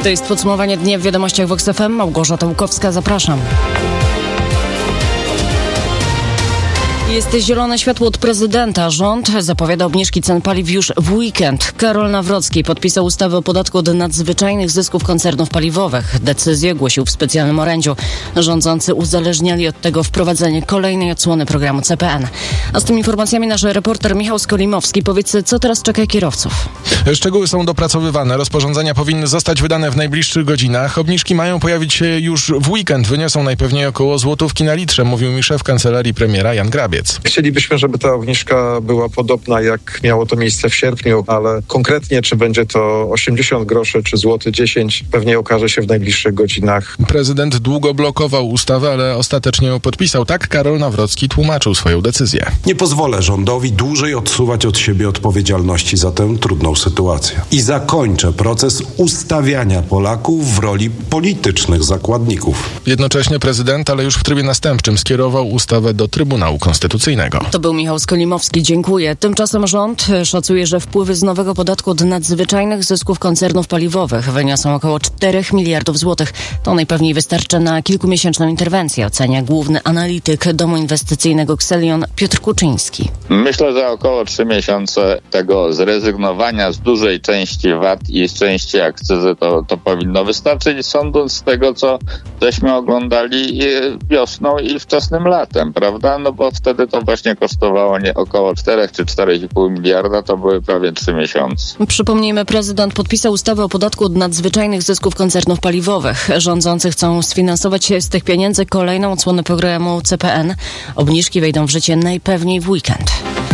To jest podsumowanie dnia w Wiadomościach Vox FM. Małgorzata Łukowska, zapraszam. Jest zielone światło od prezydenta. Rząd zapowiada obniżki cen paliw już w weekend. Karol Nawrocki podpisał ustawę o podatku od nadzwyczajnych zysków koncernów paliwowych. Decyzję ogłosił w specjalnym orędziu. Rządzący uzależniali od tego wprowadzenie kolejnej odsłony programu CPN. A z tymi informacjami nasz reporter Michał Skolimowski. Powiedz, co teraz czeka kierowców? Szczegóły są dopracowywane. Rozporządzenia powinny zostać wydane w najbliższych godzinach. Obniżki mają pojawić się już w weekend. Wyniosą najpewniej około złotówki na litrze, mówił mi szef kancelarii premiera Jan Grabiec. Chcielibyśmy, żeby ta obniżka była podobna, jak miało to miejsce w sierpniu, ale konkretnie, czy będzie to 80 groszy, czy złoty 10, pewnie okaże się w najbliższych godzinach. Prezydent długo blokował ustawę, ale ostatecznie ją podpisał. Tak Karol Nawrocki tłumaczył swoją decyzję. Nie pozwolę rządowi dłużej odsuwać od siebie odpowiedzialności za tę trudną sytuację. I zakończę proces ustawiania Polaków w roli politycznych zakładników. Jednocześnie prezydent, ale już w trybie następczym, skierował ustawę do Trybunału Konstytucyjnego. To był Michał Skolimowski, dziękuję. Tymczasem rząd szacuje, że wpływy z nowego podatku od nadzwyczajnych zysków koncernów paliwowych wyniosą około 4 miliardów złotych. To najpewniej wystarczy na kilkumiesięczną interwencję, ocenia główny analityk domu inwestycyjnego Xelion Piotr Kuczyński. Myślę, że około 3 miesiące tego zrezygnowania z dużej części VAT i z części akcyzy to powinno wystarczyć, sądząc z tego, co żeśmy oglądali wiosną i wczesnym latem, prawda? No bo wtedy to właśnie kosztowało nie około 4 czy 4,5 miliarda, to były prawie 3 miesiące. Przypomnijmy, prezydent podpisał ustawę o podatku od nadzwyczajnych zysków koncernów paliwowych. Rządzący chcą sfinansować z tych pieniędzy kolejną odsłonę programu CPN. Obniżki wejdą w życie najpewniej w weekend.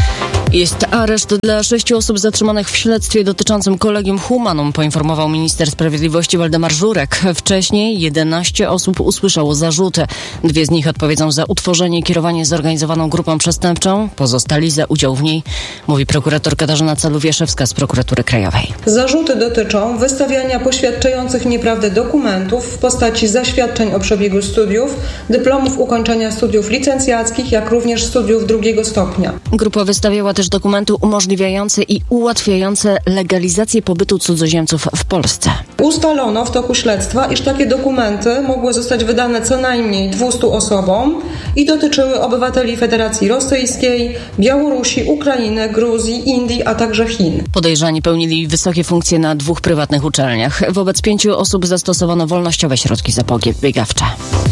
Jest areszt dla 6 osób zatrzymanych w śledztwie dotyczącym Collegium Humanum, poinformował minister sprawiedliwości Waldemar Żurek. Wcześniej 11 osób usłyszało zarzuty. 2 z nich odpowiedzą za utworzenie i kierowanie zorganizowaną grupą przestępczą. Pozostali za udział w niej, mówi prokurator Katarzyna Caluwieszewska z Prokuratury Krajowej. Zarzuty dotyczą wystawiania poświadczających nieprawdę dokumentów w postaci zaświadczeń o przebiegu studiów, dyplomów ukończenia studiów licencjackich, jak również studiów 2. stopnia. Grupa wystawiała też dokumenty umożliwiające i ułatwiające legalizację pobytu cudzoziemców w Polsce. Ustalono w toku śledztwa, iż takie dokumenty mogły zostać wydane co najmniej 200 osobom i dotyczyły obywateli Federacji Rosyjskiej, Białorusi, Ukrainy, Gruzji, Indii, a także Chin. Podejrzani pełnili wysokie funkcje na 2 prywatnych uczelniach. Wobec 5 osób zastosowano wolnościowe środki zapobiegawcze.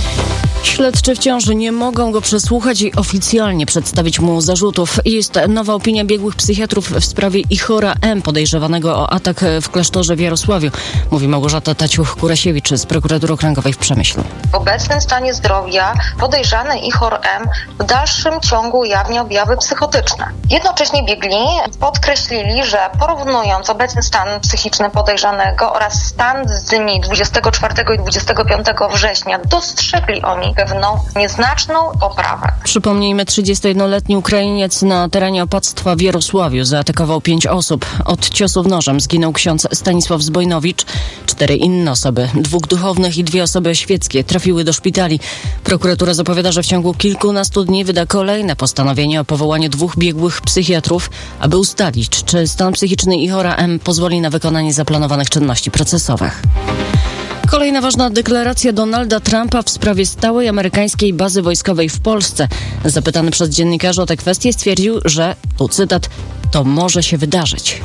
Śledczy wciąż nie mogą go przesłuchać i oficjalnie przedstawić mu zarzutów. Jest nowa opinia biegłych psychiatrów w sprawie Ihora M., podejrzewanego o atak w klasztorze w Jarosławiu, mówi Małgorzata Taciuch-Kurasiewicz z Prokuratury Okręgowej w Przemyślu. W obecnym stanie zdrowia podejrzany Ihor M. w dalszym ciągu ujawnia objawy psychotyczne. Jednocześnie biegli podkreślili, że porównując obecny stan psychiczny podejrzanego oraz stan z dni 24 i 25 września, dostrzegli oni pewną nieznaczną poprawę. Przypomnijmy, 31-letni Ukrainiec na terenie opactwa w Jarosławiu zaatakował 5 osób. Od ciosów nożem zginął ksiądz Stanisław Zbojnowicz. 4 inne osoby, 2 duchownych i 2 osoby świeckie trafiły do szpitali. Prokuratura zapowiada, że w ciągu kilkunastu dni wyda kolejne postanowienie o powołaniu 2 biegłych psychiatrów, aby ustalić, czy stan psychiczny Ihora M. pozwoli na wykonanie zaplanowanych czynności procesowych. Kolejna ważna deklaracja Donalda Trumpa w sprawie stałej amerykańskiej bazy wojskowej w Polsce. Zapytany przez dziennikarzy o tę kwestię stwierdził, że, tu cytat, to może się wydarzyć.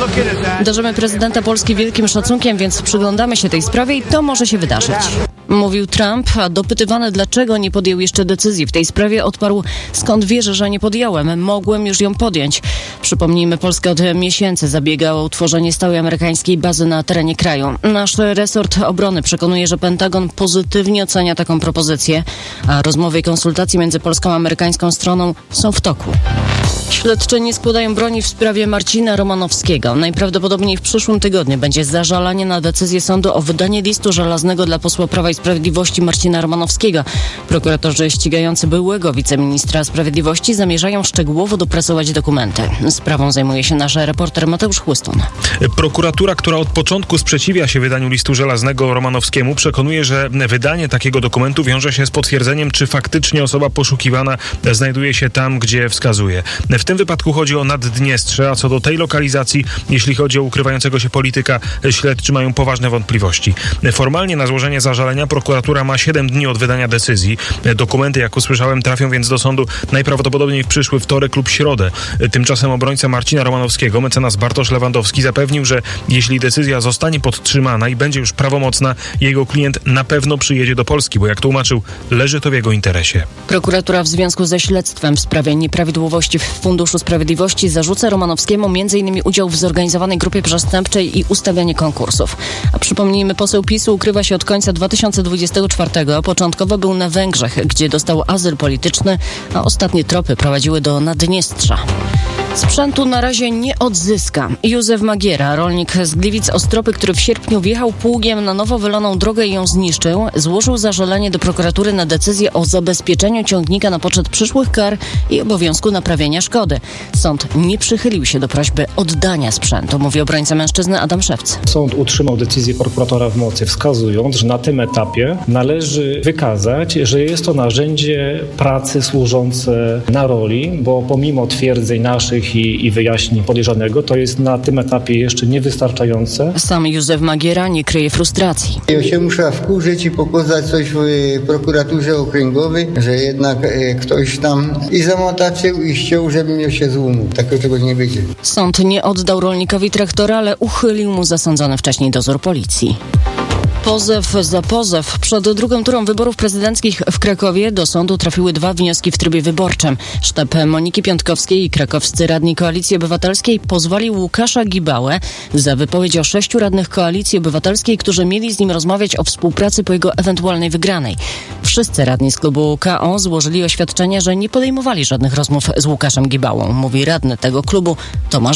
Darzymy prezydenta Polski wielkim szacunkiem, więc przyglądamy się tej sprawie i to może się wydarzyć. Mówił Trump, a dopytywany, dlaczego nie podjął jeszcze decyzji w tej sprawie, odparł: skąd wierzę, że nie podjąłem? Mogłem już ją podjąć. Przypomnijmy, Polska od miesięcy zabiegała o utworzenie stałej amerykańskiej bazy na terenie kraju. Nasz resort obrony przekonuje, że Pentagon pozytywnie ocenia taką propozycję, a rozmowy i konsultacje między polską a amerykańską stroną są w toku. Śledczy nie składają broni w sprawie Marcina Romanowskiego. Najprawdopodobniej w przyszłym tygodniu będzie zażalanie na decyzję sądu o wydanie listu żelaznego dla posła Prawa i Sprawiedliwości Marcina Romanowskiego. Prokuratorzy ścigający byłego wiceministra sprawiedliwości zamierzają szczegółowo dopracować dokumenty. Sprawą zajmuje się nasz reporter Mateusz Chłystun. Prokuratura, która od początku sprzeciwia się wydaniu listu żelaznego Romanowskiemu, przekonuje, że wydanie takiego dokumentu wiąże się z potwierdzeniem, czy faktycznie osoba poszukiwana znajduje się tam, gdzie wskazuje. W tym wypadku chodzi o Naddniestrze, a co do tej lokalizacji, jeśli chodzi o ukrywającego się polityka, śledczy mają poważne wątpliwości. Formalnie na złożenie zażalenia prokuratura ma 7 dni od wydania decyzji. Dokumenty, jak usłyszałem, trafią więc do sądu najprawdopodobniej w przyszły wtorek lub środę. Tymczasem obrońca Marcina Romanowskiego, mecenas Bartosz Lewandowski, zapewnił, że jeśli decyzja zostanie podtrzymana i będzie już prawomocna, jego klient na pewno przyjedzie do Polski, bo jak tłumaczył, leży to w jego interesie. Prokuratura w związku ze śledztwem w sprawie nieprawidłowości w Funduszu Sprawiedliwości zarzuca Romanowskiemu m.in. udział w zorganizowanej grupie przestępczej i ustawianie konkursów. A przypomnijmy, poseł PiS-u ukrywa się od końca 2024. Początkowo był na Węgrzech, gdzie dostał azyl polityczny, a ostatnie tropy prowadziły do Naddniestrza. Sprzętu na razie nie odzyska. Józef Magiera, rolnik z Gliwic-Ostropy, który w sierpniu wjechał pługiem na nowo wyloną drogę i ją zniszczył, złożył zażalenie do prokuratury na decyzję o zabezpieczeniu ciągnika na poczet przyszłych kar i obowiązku naprawienia szkody. Sąd nie przychylił się do prośby oddania sprzętu, mówi obrońca mężczyzny Adam Szewc. Sąd utrzymał decyzję prokuratora w mocy, wskazując, że na tym etapie należy wykazać, że jest to narzędzie pracy służące na roli, bo pomimo twierdzeń naszych i wyjaśnień podejrzanego, to jest na tym etapie jeszcze niewystarczające. Sam Józef Magiera nie kryje frustracji. Ja się muszę wkurzyć i pokazać coś w prokuraturze okręgowej, że jednak ktoś tam i zamotaczył i chciał, żebym się złamał. Takiego czegoś nie będzie. Sąd nie oddał rolnikowi traktora, ale uchylił mu zasądzony wcześniej dozór policji. Pozew za pozew. Przed drugą turą wyborów prezydenckich w Krakowie do sądu trafiły 2 wnioski w trybie wyborczym. Sztab Moniki Piątkowskiej i krakowscy radni Koalicji Obywatelskiej pozwali Łukasza Gibałę za wypowiedź o 6 radnych Koalicji Obywatelskiej, którzy mieli z nim rozmawiać o współpracy po jego ewentualnej wygranej. Wszyscy radni z klubu KO złożyli oświadczenia, że nie podejmowali żadnych rozmów z Łukaszem Gibałą, mówi radny tego klubu Tomasz